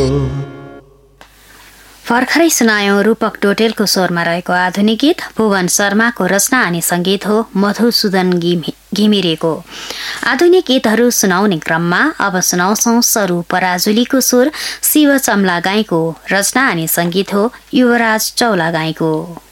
भर्खरै सुनायौं रूपक डोटेलको स्वरमा रहेको आधुनिक गीत भुवन शर्माको रचना अनि संगीत हो मधुसूदन घिमिरेको। आधुनिक गीतहरू सुनाउने क्रममा अब सुनाउँछौं सरू पराजुलीको स्वर शिव चम्ला गाईको रचना अनि संगीत हो युवराज चौलागाईको।